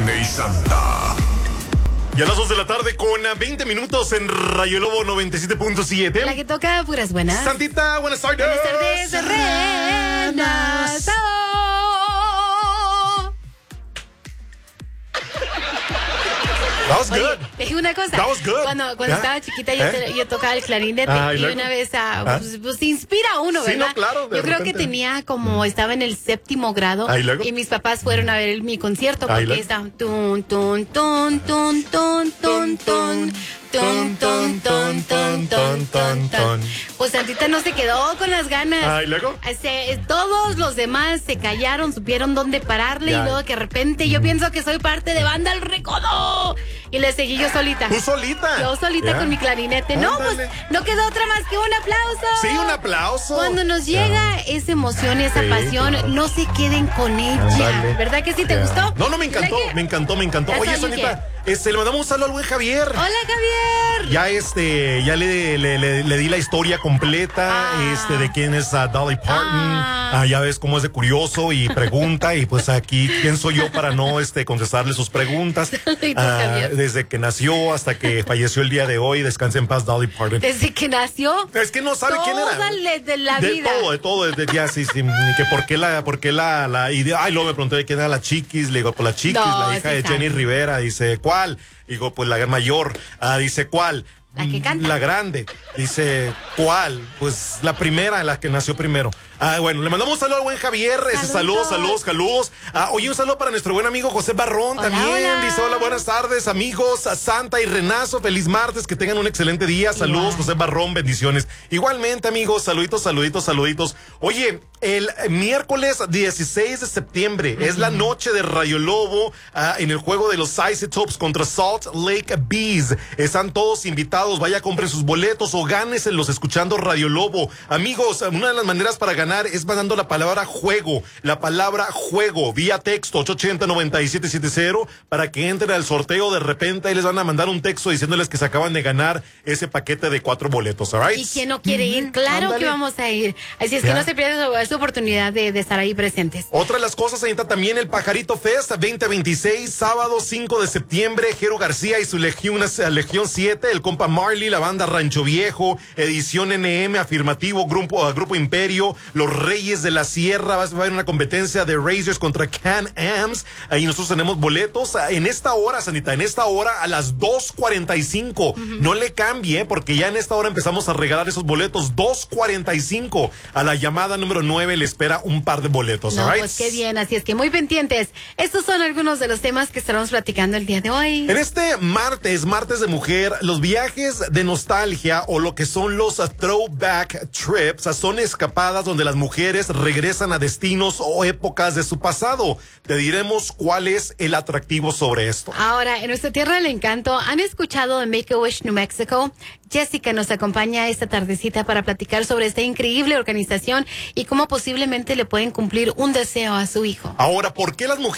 Verne y Santa. Y a las 2 de la tarde con 20 minutos en Rayo Lobo 97.7. La que toca puras buenas. Santita, buenas tardes. Buenas tardes, Renazo. That was Oye, good. te digo una cosa. That was good. Cuando ¿Ya? estaba chiquita yo tocaba el clarinete Ah, ¿y y luego? una vez ¿Ah? pues inspira uno, Sí, ¿verdad? no, claro, de yo creo que repente. tenía como estaba en el séptimo grado Ah, ¿y luego? mis papás fueron a ver mi concierto Ah, ¿y porque luego? estaba tun tun tun tun tun tun tun tun tun tun tun tun tun tun. Pues Santita no se quedó con las ganas. Ah, ¿y luego? Todos los demás se callaron, supieron dónde pararle Ya. y luego que de repente yo pienso que soy parte de Banda El Recodo y le seguí yo solita. ¿Tú solita? Yo solita Ya. con mi clarinete. No, pues Ándale. no quedó otra más que un aplauso. Sí, un aplauso. Cuando nos llega esa emoción, esa Sí, pasión, claro. no se queden con ella. Ándale. ¿Verdad que sí te Ya. gustó? No, me encantó, ¿Verdad que- me encantó. Ya Oye, sabía Sonita, le mandamos un saludo al buen Javier. Hola, Javier. Ya le di la historia completa, Ah. de quién es Dolly Parton. Ah. Ya ves cómo es de curioso y pregunta, y pues aquí, ¿quién soy yo para no contestarle sus preguntas? Saluditos, Javier. Desde que nació hasta que falleció el día de hoy, descanse en paz Dolly Parton. Desde que nació. Es que no sabe quién era. Toda de la vida. De todo, desde ya, sí, ni que por qué luego me pregunté de quién era la Chiquis, le digo, pues la Chiquis, No, la hija sí de sabe. Jenny Rivera, dice, ¿cuál? Digo, pues la mayor, dice, ¿cuál? La que canta. La grande, dice, ¿cuál? Pues la primera, la que nació primero. Bueno, le mandamos un saludo al buen Javier, saludos. Oye, un saludo para nuestro buen amigo José Barrón. Hola, también, hola. dice, hola, buenas tardes, amigos, a Santa y Renazo, feliz martes, que tengan un excelente día, saludos, Igual. José Barrón, bendiciones. Igualmente, amigos, saluditos. Oye, el miércoles 16 de septiembre es la noche de Rayo Lobo en el juego de los Isotopes contra Salt Lake Bees. Están todos invitados, vaya, compren sus boletos o gánesenlos escuchando Rayo Lobo. Amigos, una de las maneras para ganar es mandando la palabra juego vía texto 880-9770 para que entren al sorteo. De repente ahí les van a mandar un texto diciéndoles que se acaban de ganar ese paquete de 4 boletos, ¿all right? ¿Y quién no quiere ir? Claro Ándale. que vamos a ir. Así es que Ya. no se pierdan su oportunidad de estar ahí presentes. Otra de las cosas, ahí está también el Pajarito Fest 2026, sábado 5 de septiembre, Jero García y su Legión 7, el compa Marley, la banda Rancho Viejo, Edición NM, Afirmativo, Grupo Imperio, Los Reyes de la Sierra, va a haber una competencia de Razors contra Can-Ams, ahí nosotros tenemos boletos, en esta hora, Sanita, a las 2:45, no le cambie, porque ya en esta hora empezamos a regalar esos boletos, 2:45, a la llamada número 9 le espera un par de boletos, No, all right? pues qué bien, así es que muy pendientes. Estos son algunos de los temas que estaremos platicando el día de hoy. En este martes de mujer, los viajes de nostalgia o lo que son los throwback trips son escapadas donde las mujeres regresan a destinos o épocas de su pasado. Te diremos cuál es el atractivo sobre esto. Ahora, en nuestra tierra del encanto, ¿han escuchado de Make-A-Wish, New Mexico? Jessica nos acompaña esta tardecita para platicar sobre esta increíble organización y cómo posiblemente le pueden cumplir un deseo a su hijo. Ahora, ¿por qué las mujeres